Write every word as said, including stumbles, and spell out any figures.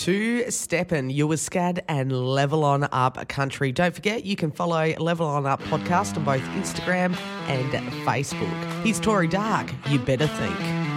to Steppen, Uwascad and Level On Up Country. Don't forget, you can follow Level On Up podcast on both Instagram and Facebook. Here's Tori Dark, You Better Think.